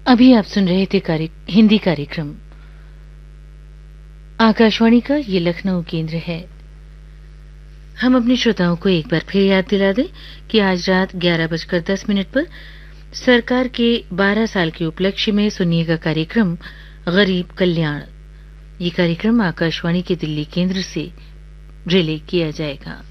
अभी आप सुन रहे थे हिंदी कार्यक्रम। आकाशवाणी का ये लखनऊ केंद्र है। हम अपने श्रोताओं को एक बार फिर याद दिला दें कि आज रात 11:10 पर सरकार के 12 साल के उपलक्ष्य में सुनिएगा कार्यक्रम गरीब कल्याण। ये कार्यक्रम आकाशवाणी के दिल्ली केंद्र से रिले किया जाएगा।